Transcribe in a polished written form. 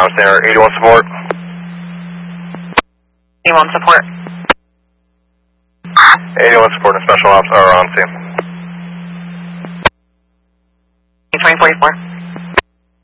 Tom Center, 81 support. 81 support. 81 support and special ops are on scene. 2044.